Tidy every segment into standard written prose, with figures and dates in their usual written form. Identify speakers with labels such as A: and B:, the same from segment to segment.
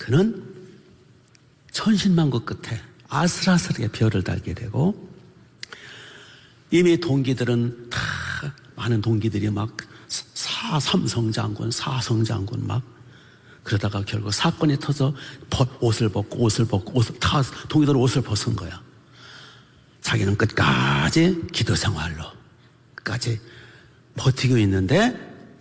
A: 그는 천신만고 끝에 아슬아슬하게 별을 달게 되고, 이미 동기들은 다 많은 동기들이 막 삼성장군, 사성장군 막 그러다가 결국 사건이 터져 옷을 벗고 다 동기들 옷을 벗은 거야. 자기는 끝까지 기도 생활로 끝까지 버티고 있는데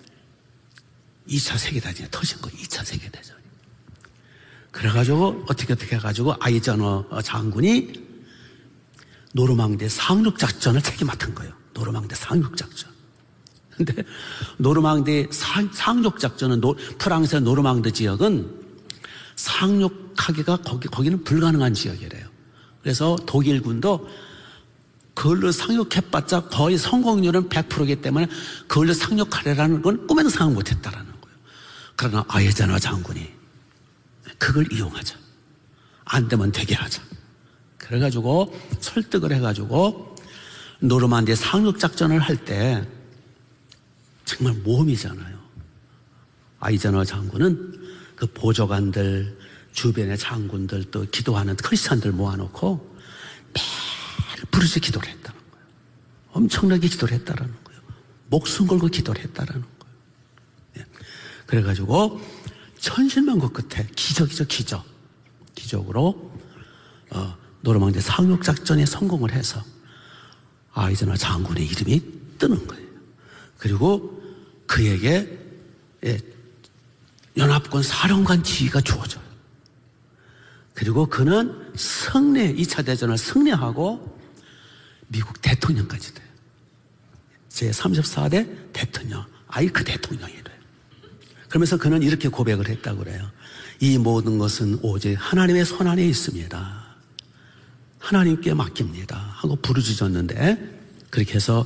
A: 2차 세계대전이 터진 거예요. 2차 세계대전이. 그래가지고 어떻게 해가지고 아이젠허 장군이 노르망디 상륙작전을 책임 맡은 거예요. 노르망디 상륙작전. 근데 노르망디 상륙작전은 프랑스의 노르망디 지역은 상륙하기가 거기는 불가능한 지역이래요. 그래서 독일군도 그걸로 상륙해봤자 거의 성공률은 100%이기 때문에 그걸로 상륙하려라는 건 꿈에도 생각 못했다라는 거예요. 그러나 아이젠허 장군이 그걸 이용하자. 안 되면 되게 하자. 그래가지고 설득을 해가지고 노르만디 상륙작전을 할 때 정말 모험이잖아요. 아이젠허 장군은 그 보좌관들, 주변의 장군들, 또 기도하는 크리스찬들 모아놓고 매일 부르짖어 기도를 했다는 거예요. 엄청나게 기도를 했다는 거예요. 목숨 걸고 기도를 했다는 거예요. 그래가지고 천신만고 끝에 기적으로 노르망디 상륙작전에 성공을 해서 아이젠허 장군의 이름이 뜨는 거예요. 그리고 그에게 연합군 사령관 지위가 주어져요. 그리고 그는 2차 대전을 승리하고 미국 대통령까지 돼요. 제34대 대통령, 아이크 대통령이 돼요. 그러면서 그는 이렇게 고백을 했다고 그래요. 이 모든 것은 오직 하나님의 손 안에 있습니다. 하나님께 맡깁니다 하고 부르짖었는데, 그렇게 해서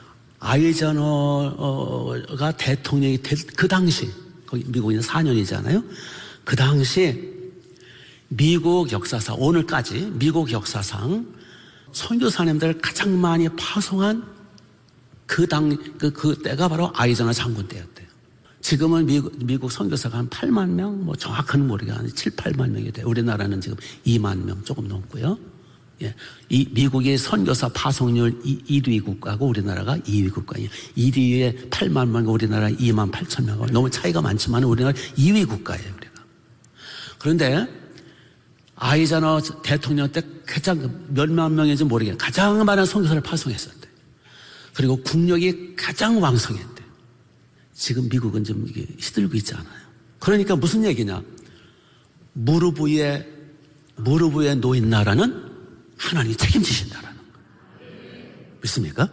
A: 아이젠허가 대통령이 그 당시, 거기 미국은 4년이잖아요. 그 당시 미국 역사상, 오늘까지 미국 역사상 선교사님들을 가장 많이 파송한 그 때가 바로 아이젠허 장군 때였대요. 지금은 미국 선교사가 한 8만 명, 뭐 정확한 모르겠는데 한 7, 8만 명이 돼요. 우리나라는 지금 2만 명 조금 넘고요. 예. 미국의 선교사 파송률 1위 국가고 우리나라가 2위 국가예요. 1위에 8만 명, 우리나라 2만 8천 명. 너무 차이가 많지만 우리나라 2위 국가예요, 우리가. 그런데 아이젠허 대통령 때 가장 몇만 명인지 모르겠는데 가장 많은 선교사를 파송했었대. 그리고 국력이 가장 왕성했대. 지금 미국은 좀 이게 시들고 있잖아요. 그러니까 무슨 얘기냐? 무릎 위에 놓인 나라는 하나님이 책임지신다라는 거예요. 믿습니까?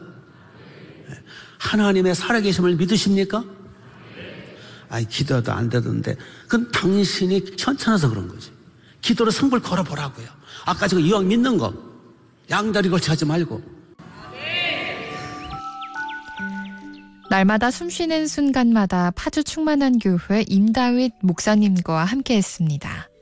A: 하나님의 살아계심을 믿으십니까? 기도도 안 되던데. 그건 당신이 현찮아서 그런 거지. 기도로 승부를 걸어보라고요. 아까 지금 이왕 믿는 거 양다리 걸치 하지 말고.
B: 날마다 숨쉬는 순간마다 파주 충만한 교회 임다윗 목사님과 함께했습니다.